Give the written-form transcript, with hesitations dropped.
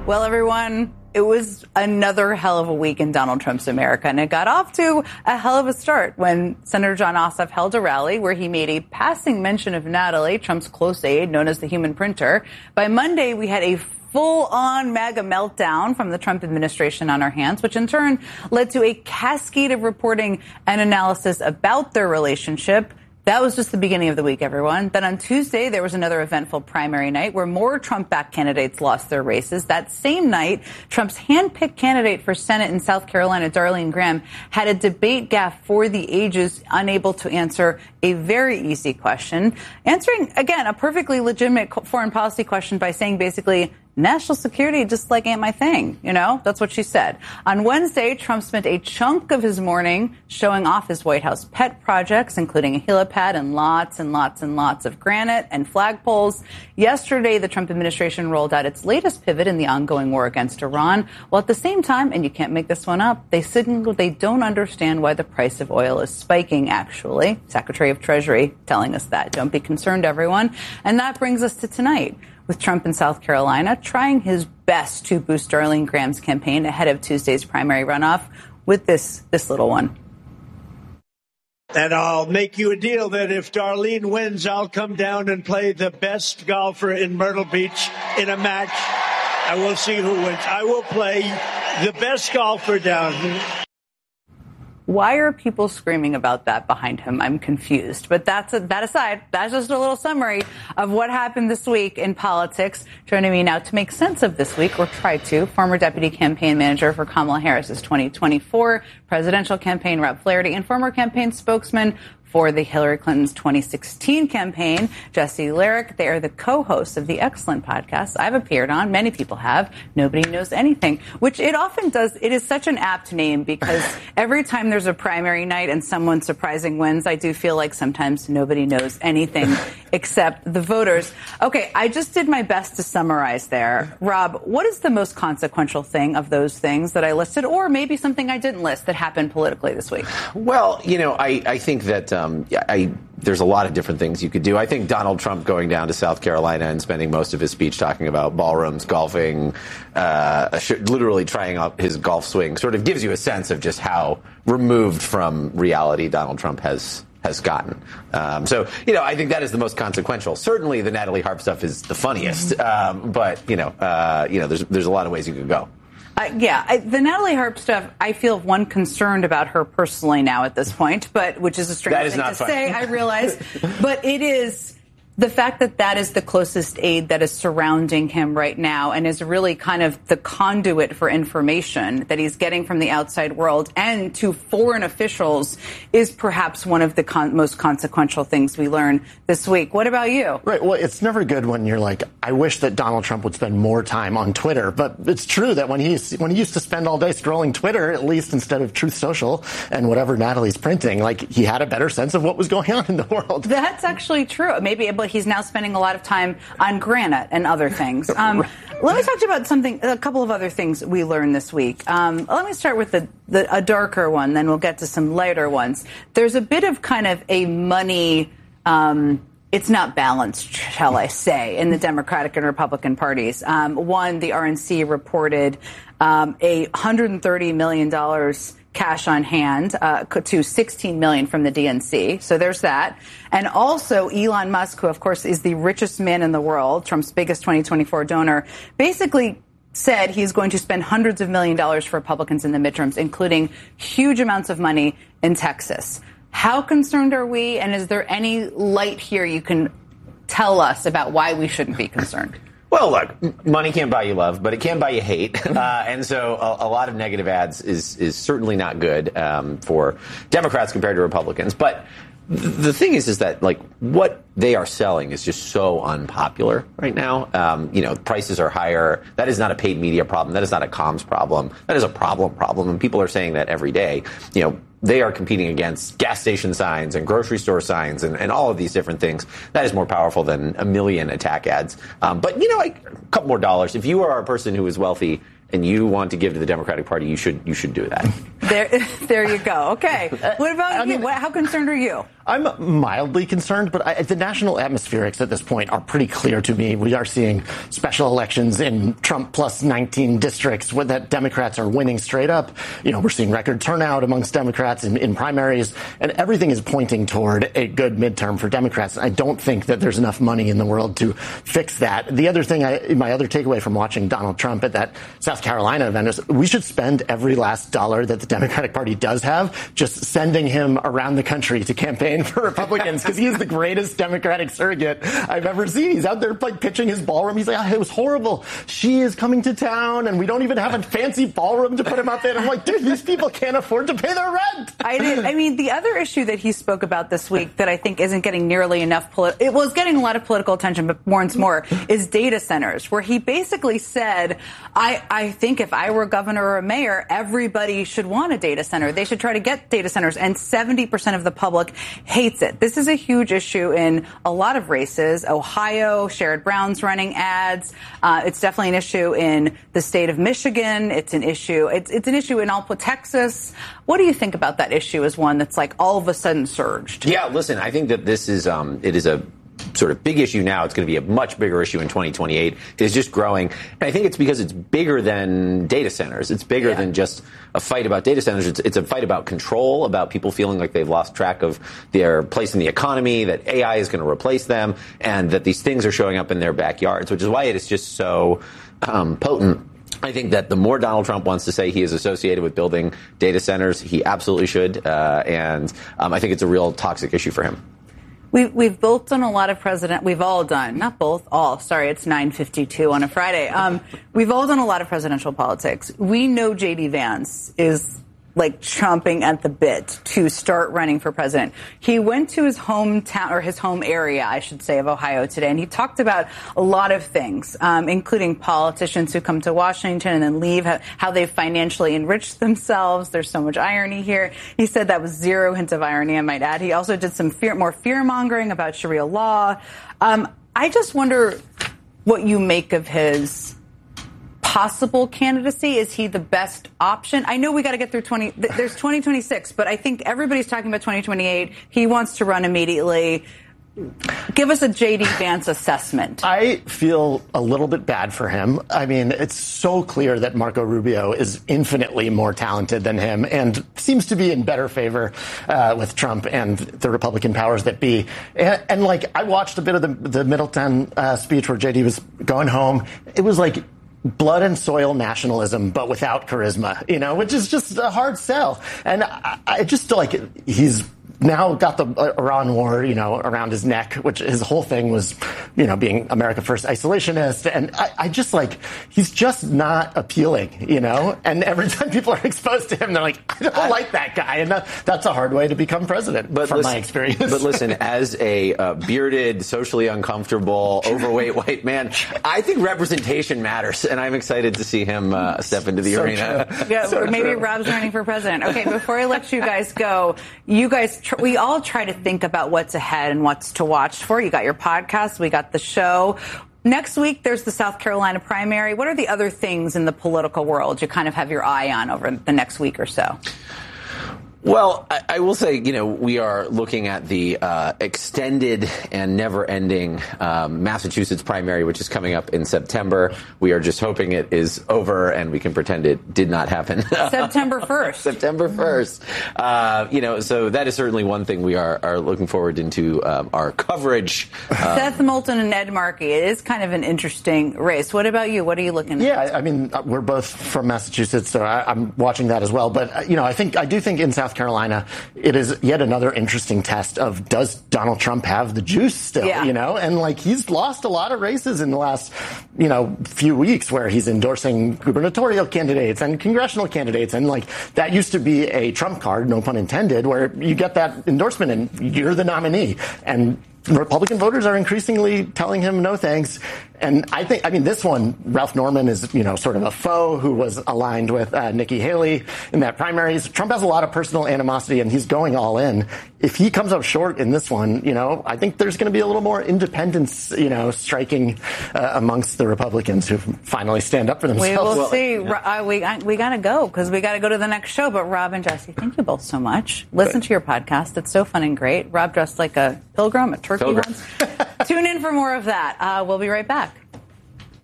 Well, everyone, it was another hell of a week in Donald Trump's America, and it got off to a hell of a start when Senator Jon Ossoff held a rally where he made a passing mention of Natalie, Trump's close aide, known as the human printer. By Monday, we had a full-on MAGA meltdown from the Trump administration on our hands, which in turn led to a cascade of reporting and analysis about their relationship. That was just the beginning of the week, everyone. Then on Tuesday, there was another eventful primary night where more Trump-backed candidates lost their races. That same night, Trump's hand-picked candidate for Senate in South Carolina, Darlene Graham, had a debate gaffe for the ages, unable to answer a very easy question. Answering, again, a perfectly legitimate foreign policy question by saying basically, national security just like ain't my thing. You know, that's what she said. On Wednesday, Trump spent a chunk of his morning showing off his White House pet projects, including a helipad and lots and lots and lots of granite and flagpoles. Yesterday, the Trump administration rolled out its latest pivot in the ongoing war against Iran, while at the same time, and you can't make this one up, they signaled they don't understand why the price of oil is spiking, actually. Secretary of Treasury telling us that. Don't be concerned, everyone. And that brings us to tonight, with Trump in South Carolina trying his best to boost Darlene Graham's campaign ahead of Tuesday's primary runoff with this little one. And I'll make you a deal that if Darlene wins, I'll come down and play the best golfer in Myrtle Beach in a match. I will see who wins. I will play the best golfer down here. Why are people screaming about that behind him? I'm confused. But that aside, that's just a little summary of what happened this week in politics. Joining me now to make sense of this week, or try to, former deputy campaign manager for Kamala Harris's 2024 presidential campaign, Rob Flaherty, and former campaign spokesman for the Hillary Clinton's 2016 campaign, Jesse Lyric. They are the co-hosts of the excellent podcast I've appeared on. Many people have. Nobody Knows Anything, which it often does. It is such an apt name because every time there's a primary night and someone surprising wins, I do feel like sometimes nobody knows anything except the voters. Okay, I just did my best to summarize there. Rob, what is the most consequential thing of those things that I listed, or maybe something I didn't list that happened politically this week? Well, you know, I think that there's a lot of different things you could do. I think Donald Trump going down to South Carolina and spending most of his speech talking about ballrooms, golfing, literally trying out his golf swing sort of gives you a sense of just how removed from reality Donald Trump has gotten. So, you know, I think that is the most consequential. Certainly the Natalie Harp stuff is the funniest, but, there's a lot of ways you could go. The Natalie Harp stuff, I feel one concerned about her personally now at this point, but which is a strange thing to say, I realize. But it is the fact that is the closest aide that is surrounding him right now and is really kind of the conduit for information that he's getting from the outside world and to foreign officials is perhaps one of the most consequential things we learn this week. What about you? Right. Well, it's never good when you're like, I wish that Donald Trump would spend more time on Twitter. But it's true that when he used to spend all day scrolling Twitter, at least instead of Truth Social and whatever Natalie's printing, like he had a better sense of what was going on in the world. That's actually true. Maybe, but he's now spending a lot of time on granite and other things. Let me talk to you about a couple of other things we learned this week. Let me start with a darker one, then we'll get to some lighter ones. There's a bit of kind of a money, it's not balanced, shall I say, in the Democratic and Republican parties. One, the RNC reported $130 million cash on hand to $16 million from the DNC. So there's that. And also Elon Musk, who, of course, is the richest man in the world, Trump's biggest 2024 donor, basically said he's going to spend hundreds of millions of dollars for Republicans in the midterms, including huge amounts of money in Texas. How concerned are we? And is there any light here you can tell us about why we shouldn't be concerned? Well, look, money can't buy you love, but it can buy you hate. And so a lot of negative ads is certainly not good for Democrats compared to Republicans. But the thing is that, like, what they are selling is just so unpopular right now. Prices are higher. That is not a paid media problem. That is not a comms problem. That is a problem. And people are saying that every day. They are competing against gas station signs and grocery store signs and all of these different things. That is more powerful than a million attack ads. But a couple more dollars. If you are a person who is wealthy and you want to give to the Democratic Party, you should do that. There you go. Okay. What about you? How concerned are you? I'm mildly concerned, but the national atmospherics at this point are pretty clear to me. We are seeing special elections in Trump plus 19 districts where that Democrats are winning straight up. We're seeing record turnout amongst Democrats in primaries, and everything is pointing toward a good midterm for Democrats. I don't think that there's enough money in the world to fix that. The other thing, my other takeaway from watching Donald Trump at that South Carolina event is we should spend every last dollar that the Democratic Party does have just sending him around the country to campaign for Republicans, because he is the greatest Democratic surrogate I've ever seen. He's out there pitching his ballroom. He's like, it was horrible. She is coming to town, and we don't even have a fancy ballroom to put him up in. I'm like, dude, these people can't afford to pay their rent. The other issue that he spoke about this week that I think isn't getting nearly enough it was getting a lot of political attention, but more and more, is data centers, where he basically said, I think if I were governor or a mayor, everybody should want a data center. They should try to get data centers, and 70% of the public hates it. This is a huge issue in a lot of races. Ohio, Sherrod Brown's running ads. It's definitely an issue in the state of Michigan. It's an issue. It's an issue in Texas. What do you think about that issue as one that's like all of a sudden surged? Yeah, listen, I think that this is it is a sort of big issue now. It's going to be a much bigger issue in 2028. It's just growing. And I think it's because it's bigger than data centers. It's bigger than just a fight about data centers. It's a fight about control, about people feeling like they've lost track of their place in the economy, that AI is going to replace them, and that these things are showing up in their backyards, which is why it is just so potent. I think that the more Donald Trump wants to say he is associated with building data centers, he absolutely should. And I think it's a real toxic issue for him. We've both done a lot of we've all done, not both, all, sorry, it's 9:52 on a Friday. We've all done a lot of presidential politics. We know J.D. Vance is like chomping at the bit to start running for president. He went to his hometown, or his home area, I should say, of Ohio today, and he talked about a lot of things, including politicians who come to Washington and then leave, how they've financially enriched themselves. There's so much irony here. He said that was zero hint of irony, I might add. He also did some more fear-mongering about Sharia law. I just wonder what you make of his possible candidacy. Is he the best option? I know we got to get through there's 2026, but I think everybody's talking about 2028. He wants to run immediately. Give us a J.D. Vance assessment. I feel a little bit bad for him. I mean, it's so clear that Marco Rubio is infinitely more talented than him and seems to be in better favor with Trump and the Republican powers that be. And like, I watched a bit of the Middletown speech where J.D. was going home. It was like blood and soil nationalism, but without charisma, which is just a hard sell. And I just feel like he's now got the Iran war, around his neck, which his whole thing was, being America First isolationist. And I just he's just not appealing, and every time people are exposed to him, they're like, I don't like that guy. And that's a hard way to become president, my experience. But listen, as a bearded, socially uncomfortable, overweight white man, I think representation matters. And I'm excited to see him step into the arena. True. Yeah, so maybe true. Rob's running for president. Okay, before I let you guys go, we all try to think about what's ahead and what's to watch for. You got your podcast, we got the show. Next week, there's the South Carolina primary. What are the other things in the political world you kind of have your eye on over the next week or so? Well, I will say, we are looking at the extended and never-ending Massachusetts primary, which is coming up in September. We are just hoping it is over and we can pretend it did not happen. September 1st. September 1st. So that is certainly one thing we are looking forward into our coverage. Seth Moulton and Ed Markey. It is kind of an interesting race. What about you? What are you looking at? Yeah, I mean, we're both from Massachusetts, so I'm watching that as well. But, I do think in South Carolina, it is yet another interesting test of, does Donald Trump have the juice still, And he's lost a lot of races in the last, few weeks where he's endorsing gubernatorial candidates and congressional candidates. And that used to be a trump card, no pun intended, where you get that endorsement and you're the nominee. And Republican voters are increasingly telling him no thanks. And I mean, this one, Ralph Norman is, sort of a foe who was aligned with Nikki Haley in that primaries. Trump has a lot of personal animosity, and he's going all in. If he comes up short in this one, I think there's going to be a little more independence, striking amongst the Republicans who finally stand up for themselves. We will see. We got to go because we got to go to the next show. But Rob and Jesse, thank you both so much. Listen to your podcast. It's so fun and great. Rob dressed like a pilgrim, a turkey once. Tune in for more of that. We'll be right back.